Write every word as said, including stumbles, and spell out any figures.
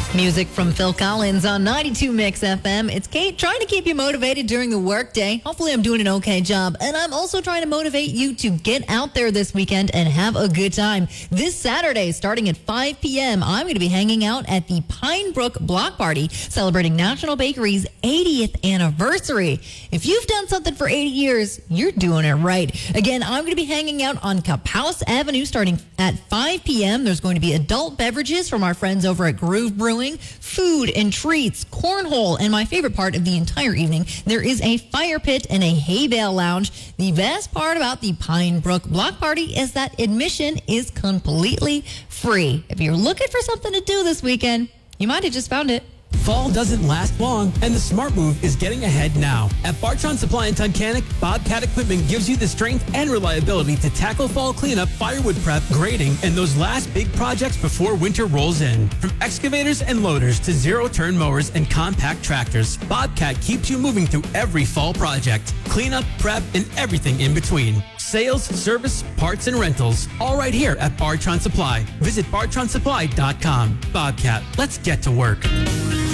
Music from Phil Collins on ninety-two Mix F M. It's Kate trying to keep you motivated during the workday. Hopefully I'm doing an okay job. And I'm also trying to motivate you to get out there this weekend and have a good time. This Saturday, starting at five p.m., I'm going to be hanging out at the Pine Brook Block Party, celebrating National Bakery's eightieth anniversary. If you've done something for eighty years, you're doing it right. Again, I'm going to be hanging out on Kapowsk Avenue starting at five p.m. There's going to be adult beverages from our friends over at Groove Brewing, food and treats, cornhole, and my favorite part of the entire evening, there is a fire pit and a hay bale lounge. The best part about the Pine Brook Block Party is that admission is completely free. If you're looking for something to do this weekend, you might have just found it. Fall doesn't last long, and the smart move is getting ahead now. At Bartron Supply in Tunkhannock, Bobcat Equipment gives you the strength and reliability to tackle fall cleanup, firewood prep, grading, and those last big projects before winter rolls in. From excavators and loaders to zero-turn mowers and compact tractors, Bobcat keeps you moving through every fall project. Cleanup, prep, and everything in between. Sales, service, parts, and rentals, all right here at Bartron Supply. Visit bartron supply dot com. Bobcat, let's get to work.